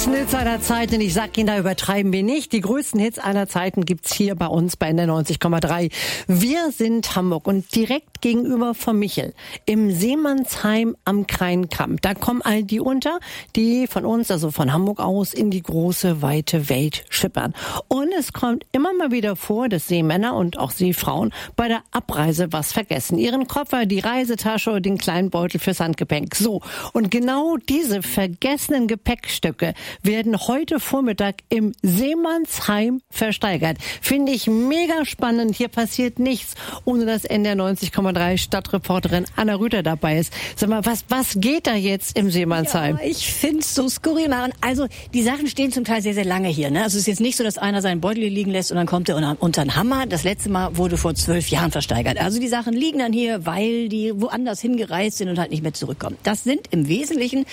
größten Hits aller Zeiten. Ich sag Ihnen, da übertreiben wir nicht. Die größten Hits aller Zeiten gibt's hier bei uns bei NDR 90,3. Wir sind Hamburg und direkt gegenüber von Michel im Seemannsheim am Kreinkamp. Da kommen all die unter, die von uns, also von Hamburg aus, in die große, weite Welt schippern. Und es kommt immer mal wieder vor, dass Seemänner und auch Seefrauen bei der Abreise was vergessen. Ihren Koffer, die Reisetasche oder den kleinen Beutel fürs Handgepäck. So. Und genau diese vergessenen Gepäckstücke werden heute Vormittag im Seemannsheim versteigert. Finde ich mega spannend. Hier passiert nichts, ohne dass NDR 90,3 Stadtreporterin Anna Rüther dabei ist. Sag mal, was geht da jetzt im Seemannsheim? Ja, ich find's so skurril, Maren. Also, die Sachen stehen zum Teil sehr, sehr lange hier, ne? Also, es ist jetzt nicht so, dass einer seinen Beutel hier liegen lässt und dann kommt er unter den Hammer. Das letzte Mal wurde vor 12 Jahren versteigert. Also, die Sachen liegen dann hier, weil die woanders hingereist sind und halt nicht mehr zurückkommen. Das sind im Wesentlichen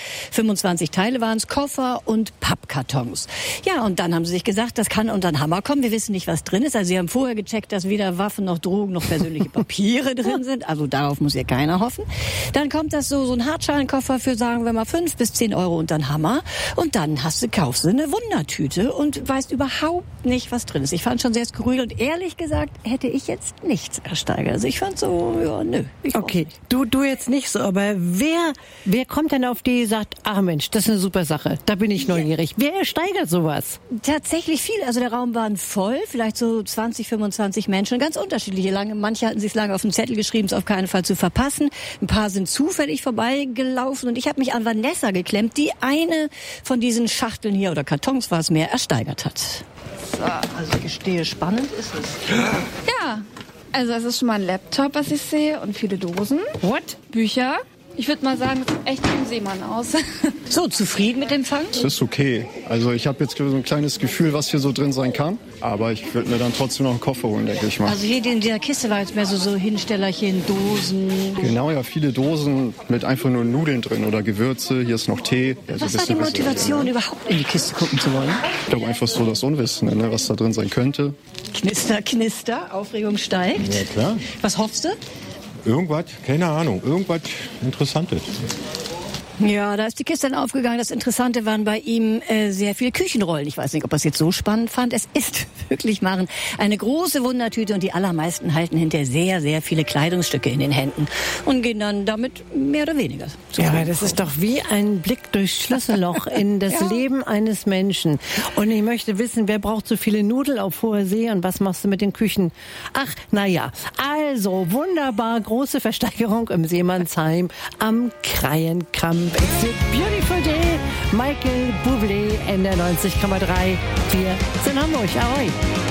25 Teile waren's, Koffer und Pappkartons. Ja, und dann haben sie sich gesagt, das kann unter den Hammer kommen. Wir wissen nicht, was drin ist. Also, sie haben vorher gecheckt, dass weder Waffen noch Drogen noch persönliche Papiere drin sind. Also, darauf muss ja keiner hoffen. Dann kommt das so ein Hartschalenkoffer für, sagen wir mal, 5 bis 10 Euro unter den Hammer. Und dann kaufst du eine Wundertüte und weißt überhaupt nicht, was drin ist. Ich fand schon sehr skurril und ehrlich gesagt hätte ich jetzt nichts ersteigert. Also, ich fand so, ja, nö. Okay, du jetzt nicht so, aber wer kommt denn auf die, sagt, ach Mensch, das ist eine super Sache, da bin ich neugierig. Wer ersteigert sowas? Tatsächlich viel. Also der Raum war voll, vielleicht so 20, 25 Menschen, ganz unterschiedliche. Manche hatten sich lange auf den Zettel geschrieben, es auf keinen Fall zu verpassen. Ein paar sind zufällig vorbeigelaufen und ich habe mich an Vanessa geklemmt, die eine von diesen Schachteln hier, oder Kartons war es mehr, ersteigert hat. So, also ich gestehe, spannend ist es. Ja, also es ist schon mal ein Laptop, was ich sehe, und viele Dosen. What? Bücher. Ich würde mal sagen, es sieht echt wie ein Seemann aus. So, zufrieden mit dem Fang? Es ist okay. Also ich habe jetzt so ein kleines Gefühl, was hier so drin sein kann. Aber ich würde mir dann trotzdem noch einen Koffer holen, denke ich mal. Also hier in dieser Kiste war jetzt mehr so Hinstellerchen, Dosen. Genau, ja, viele Dosen mit einfach nur Nudeln drin oder Gewürze. Hier ist noch Tee. Also was war die Motivation, überhaupt in die Kiste gucken zu wollen? Ich glaube einfach so das Unwissen, ne, was da drin sein könnte. Knister, knister, Aufregung steigt. Ja, klar. Was hoffst du? Irgendwas, keine Ahnung, irgendwas Interessantes. Ja, da ist die Kiste dann aufgegangen. Das Interessante waren bei ihm sehr viele Küchenrollen. Ich weiß nicht, ob er es jetzt so spannend fand. Es ist wirklich, Maren, eine große Wundertüte und die allermeisten halten hinterher sehr, sehr viele Kleidungsstücke in den Händen und gehen dann damit mehr oder weniger. Ja, aber das ist doch wie ein Blick durchs Schlüsselloch in das Leben eines Menschen. Und ich möchte wissen, wer braucht so viele Nudeln auf hoher See und was machst du mit den Küchen? Ach, naja. Also, wunderbar, große Versteigerung im Seemannsheim am Kreinkamp. It's a beautiful day. Michael Bublé, NDR 90,3. Wir sind Hamburg. Ahoi.